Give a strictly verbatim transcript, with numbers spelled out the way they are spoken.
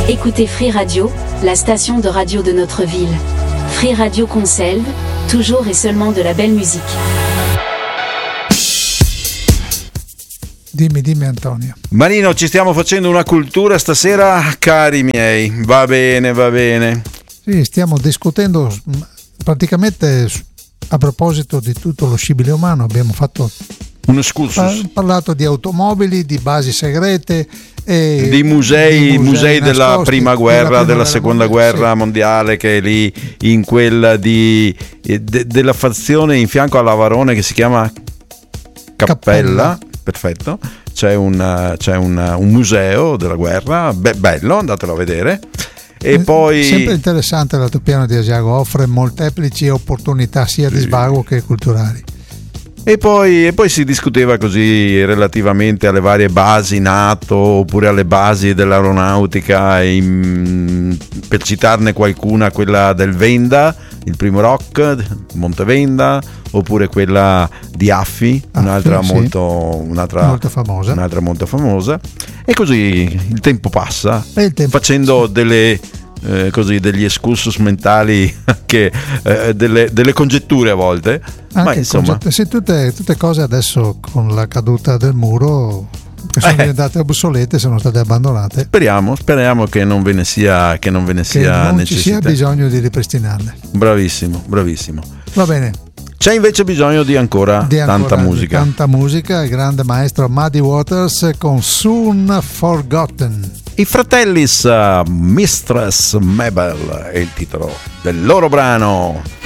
Écoutez Free Radio, la station de radio de notre ville. Free Radio Conselve, toujours et seulement de la belle musique. Dimmi, dimmi Antonio. Marino, ci stiamo facendo una cultura stasera, cari miei. Va bene, va bene. Sì, stiamo discutendo praticamente a proposito di tutto lo scibile umano. Abbiamo fatto un excursus. Par- parlato di automobili, di basi segrete, e di musei, di musei, musei nascosti, della prima guerra, della, prima della guerra seconda mondiale, guerra sì. mondiale, che è lì in quella di de, della fazione in fianco alla Varone che si chiama Cappella. Cappella. Perfetto. C'è un, c'è un, un museo della guerra, be- bello, andatelo a vedere. E poi sempre interessante, l'altopiano di Asiago offre molteplici opportunità sia di svago che culturali. E poi, e poi si discuteva così relativamente alle varie basi NATO oppure alle basi dell'aeronautica, in, per citarne qualcuna, quella del Venda, il primo rock, Montevenda, oppure quella di Affi, Affi un'altra, sì. molto, un'altra, molto famosa. un'altra molto famosa. E così il tempo passa, e il tempo facendo passa. delle... Eh, così degli excursus mentali, che, eh, delle, delle congetture a volte. Anche ma insomma concetto, sì, tutte, tutte cose adesso con la caduta del muro che sono eh. diventate obsolete, sono state abbandonate. Speriamo, speriamo che non ve ne sia, che non ve ne che sia non necessità. ci sia bisogno di ripristinarle. Bravissimo, bravissimo. Va bene. C'è invece bisogno di ancora, Di ancora tanta musica. Di tanta musica, il grande maestro Muddy Waters con Soon Forgotten. I fratellis uh, Mistress Mabel è il titolo del loro brano.